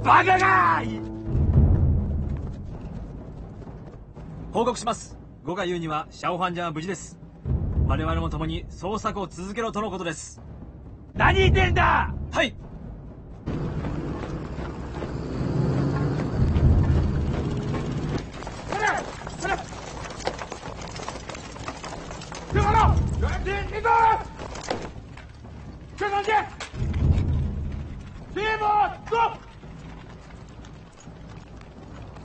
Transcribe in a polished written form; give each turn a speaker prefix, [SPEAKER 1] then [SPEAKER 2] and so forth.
[SPEAKER 1] バカが！
[SPEAKER 2] 報告します。呉が言うにはシャオファンジャンは無事です。我々も共に捜索を続けろとのことです。
[SPEAKER 1] 何言ってんだ！
[SPEAKER 2] はい。
[SPEAKER 1] 别跑了！别动！全上去！